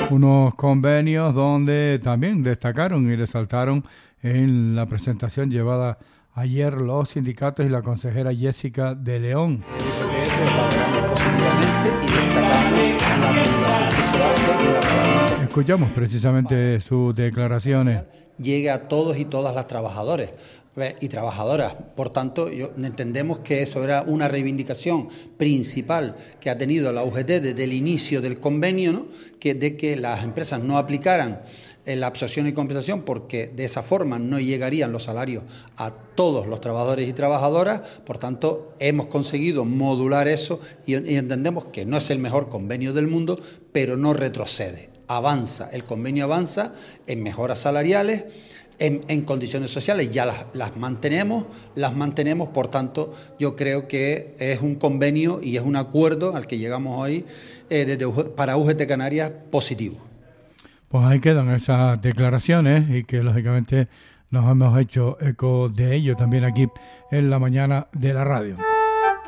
Unos convenios donde también destacaron y resaltaron en la presentación llevada ayer los sindicatos y la consejera Jessica de León. Pues valoramos positivamente y destacamos la motivación que se hace de la asociación. Escuchamos precisamente sus declaraciones. Llegue a todos y todas las trabajadores y trabajadoras. Por tanto, entendemos que eso era una reivindicación principal que ha tenido la UGT desde el inicio del convenio, ¿no? De que las empresas no aplicaran la absorción y compensación, porque de esa forma no llegarían los salarios a todos los trabajadores y trabajadoras. Por tanto, hemos conseguido modular eso y entendemos que no es el mejor convenio del mundo, pero no retrocede, avanza. El convenio avanza en mejoras salariales, en condiciones sociales, ya las mantenemos, por tanto, yo creo que es un convenio y es un acuerdo al que llegamos hoy para UGT Canarias positivo. Pues ahí quedan esas declaraciones y que lógicamente nos hemos hecho eco de ello también aquí en la mañana de la radio.